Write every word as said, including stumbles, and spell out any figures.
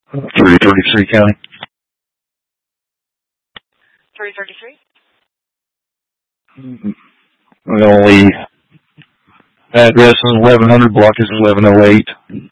three thirty-three County. three thirty-three? Mm-hmm. The only address is eleven hundred, block is eleven oh eight.